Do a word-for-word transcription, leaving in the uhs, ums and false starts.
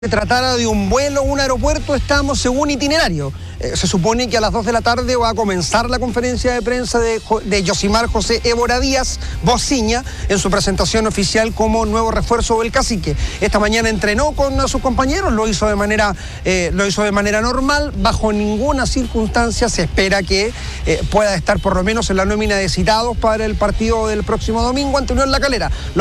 Se tratara de un vuelo, un aeropuerto, estamos según itinerario. Eh, se supone que a las dos de la tarde va a comenzar la conferencia de prensa de, de Yosimar José Évora Díaz, Bociña, en su presentación oficial como nuevo refuerzo del Cacique. Esta mañana entrenó con sus compañeros, lo hizo de manera, eh, lo hizo de manera normal, bajo ninguna circunstancia se espera que eh, pueda estar por lo menos en la nómina de citados para el partido del próximo domingo ante Unión La Calera.